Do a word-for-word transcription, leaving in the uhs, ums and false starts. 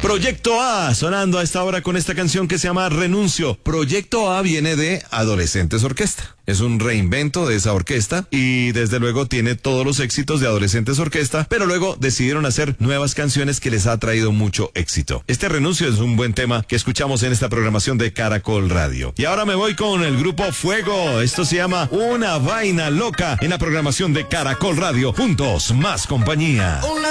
Proyecto A, sonando a esta hora con esta canción que se llama Renuncio. Proyecto A viene de Adolescentes Orquesta. Es un reinvento de esa orquesta y desde luego tiene todos los éxitos de Adolescentes Orquesta, pero luego decidieron hacer nuevas canciones que les ha traído mucho éxito. Este Renuncio es un buen tema que escuchamos en esta programación de Caracol Radio. Y ahora me voy con el grupo Fuego. Esto se llama Una Vaina Loca en la programación de Caracol Radio. Juntos, más compañía.